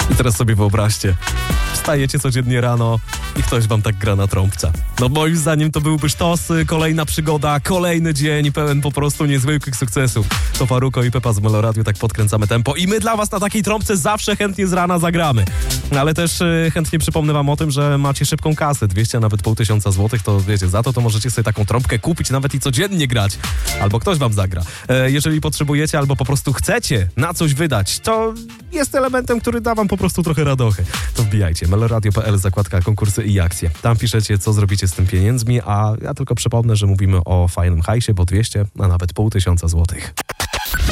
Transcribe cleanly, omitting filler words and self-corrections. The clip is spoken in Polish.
I teraz sobie wyobraźcie, wstajecie codziennie rano i ktoś wam tak gra na trąbce. No moim zdaniem to byłby sztos, kolejna przygoda, kolejny dzień pełen po prostu niezwykłych sukcesów. To Faruko i Pepa z Meloradiu, tak podkręcamy tempo i my dla was na takiej trąbce zawsze chętnie z rana zagramy. Ale też chętnie przypomnę wam o tym, że macie szybką kasę, 200, a nawet 500 złotych, to wiecie, za to możecie sobie taką trąbkę kupić, nawet i codziennie grać. Albo ktoś wam zagra. Jeżeli potrzebujecie albo po prostu chcecie na coś wydać, to jest elementem, który da wam po prostu trochę radochy. To wbijajcie, meloradio.pl, zakładka konkursy i akcje. Tam piszecie, co zrobicie z tym pieniędzmi, a ja tylko przypomnę, że mówimy o fajnym hajsie, bo 200, a nawet 500 złotych.